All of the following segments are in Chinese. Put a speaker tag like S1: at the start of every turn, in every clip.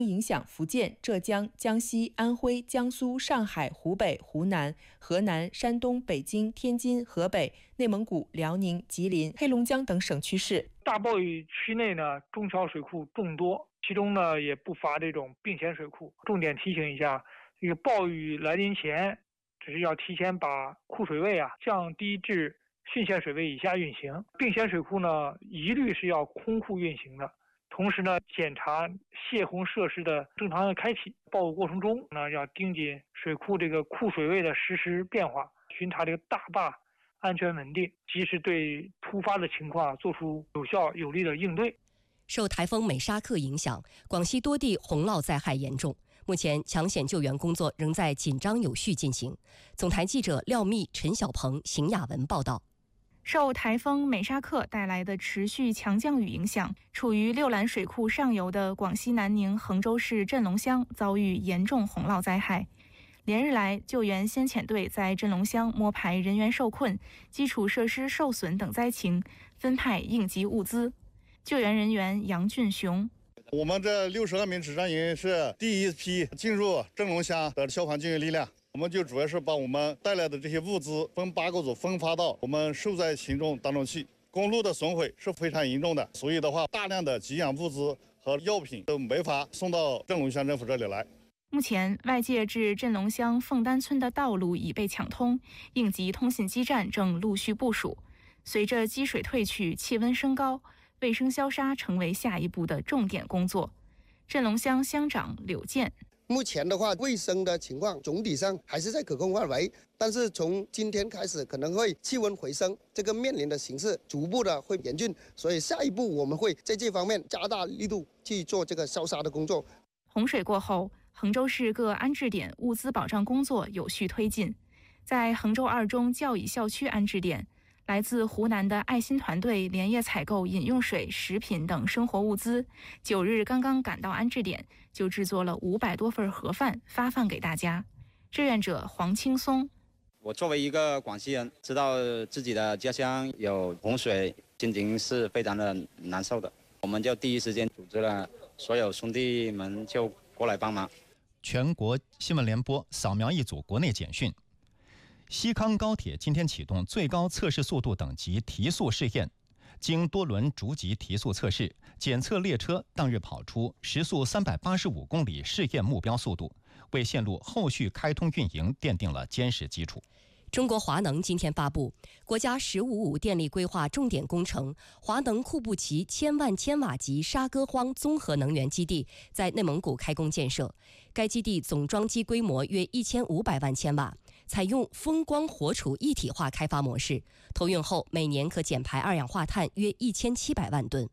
S1: 影响福建、浙江、江西、安徽、江苏、上海、湖北、湖南、河南、山东、北京、天津、河北、内蒙古、辽宁、吉林、黑龙江等省区市。
S2: 大暴雨区内呢，中小水库众多，其中呢也不乏这种并线水库。重点提醒一下，这个暴雨来临前，只是要提前把库水位降低至汛线水位以下运行。并线水库呢，一律是要空库运行的。同时呢，检查泄洪设施的正常的开启。暴雨过程中呢，要盯紧水库这个库水位的实时变化，巡查这个大坝安全稳定，及时对突发的情况做出有效有力的应对。
S3: 受台风美沙克影响，广西多地洪涝灾害严重，目前抢险救援工作仍在紧张有序进行。总台记者廖密、陈小鹏、邢雅文报道。
S4: 受台风美沙克带来的持续强降雨影响，处于六兰水库上游的广西南宁衡州市镇龙乡遭遇严重洪涝灾害。连日来，救援先遣队在镇龙乡摸排人员受困、基础设施受损等灾情，分派应急物资。救援人员杨俊雄：
S5: 我们这62名指战员是第一批进入镇龙乡的消防救援力量。我们就主要是把我们带来的这些物资分8个组分发到我们受灾群众当中去。公路的损毁是非常严重的，所以的话，大量的给养物资和药品都没法送到镇龙乡政府这里来。
S4: 目前，外界至镇龙乡凤丹村的道路已被抢通，应急通信基站正陆续部署。随着积水退去，气温升高，卫生消杀成为下一步的重点工作。镇龙乡乡长柳健：
S6: 目前的话，卫生的情况总体上还是在可控范围，但是从今天开始可能会气温回升，这个面临的形势逐步的会严峻，所以下一步我们会在这方面加大力度去做这个消杀的工作。
S4: 洪水过后，衡州市各安置点物资保障工作有序推进。在衡州2中教乙校区安置点，来自湖南的爱心团队连夜采购饮用水、食品等生活物资，9日刚刚赶到安置点，就制作了500多份盒饭发放给大家。志愿者黄青松：
S7: 我作为一个广西人，知道自己的家乡有洪水，心情是非常的难受的。我们就第一时间组织了所有兄弟们就过来帮忙。
S8: 全国新闻联播扫描一组国内简讯。西康高铁今天启动最高测试速度等级提速试验，经多轮逐级提速测试，检测列车当日跑出时速385公里试验目标速度，为线路后续开通运营奠定了坚实基础。
S3: 中国华能今天发布国家“15+5”电力规划重点工程华能库布齐1000万千瓦级沙戈荒综合能源基地在内蒙古开工建设。该基地总装机规模约1500万千瓦，采用风光火储一体化开发模式，投运后每年可减排二氧化碳约1700万吨。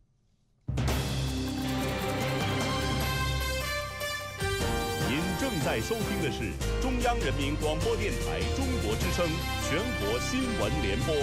S9: 您正在收听的是中央人民广播电台中国之声全国新闻联播。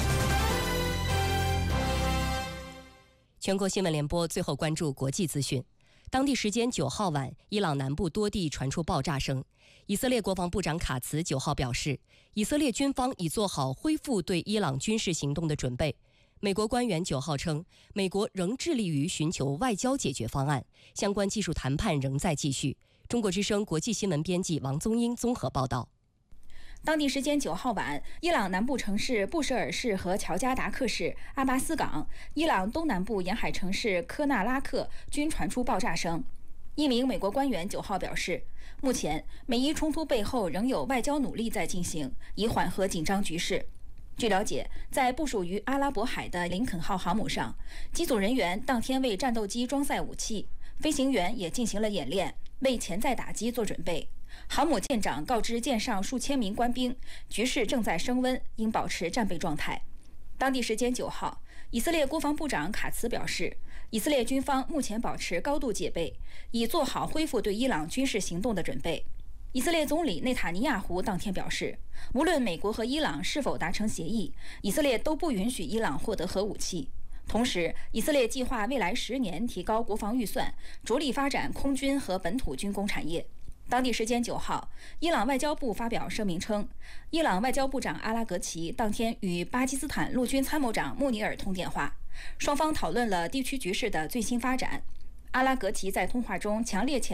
S3: 全国新闻联播最后关注国际资讯。当地时间9号晚，伊朗南部多地传出爆炸声。以色列国防部长卡茨9号表示，以色列军方已做好恢复对伊朗军事行动的准备。美国官员9号称，美国仍致力于寻求外交解决方案，相关技术谈判仍在继续。中国之声国际新闻编辑王宗英综合报道。
S10: 当地时间9号晚，伊朗南部城市布什尔市和乔加达克市、阿巴斯港、伊朗东南部沿海城市科纳拉克均传出爆炸声。一名美国官员9号表示，目前美伊冲突背后仍有外交努力在进行，以缓和紧张局势。据了解，在部署于阿拉伯海的林肯号航母上，机组人员当天为战斗机装载武器，飞行员也进行了演练，为潜在打击做准备。航母舰长告知舰上数千名官兵，局势正在升温，应保持战备状态。当地时间9号，以色列国防部长卡茨表示，以色列军方目前保持高度戒备，已做好恢复对伊朗军事行动的准备。以色列总理内塔尼亚胡当天表示，无论美国和伊朗是否达成协议，以色列都不允许伊朗获得核武器。同时，以色列计划未来10年提高国防预算，着力发展空军和本土军工产业。当地时间9号，伊朗外交部发表声明称，伊朗外交部长阿拉格齐当天与巴基斯坦陆军参谋长穆尼尔通电话，双方讨论了地区局势的最新发展。阿拉格齐在通话中强烈谴